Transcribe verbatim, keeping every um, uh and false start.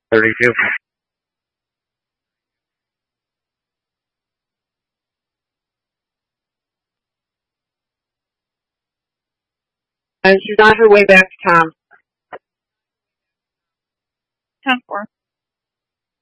thirty-two. And she's on her way back to Tom. ten four.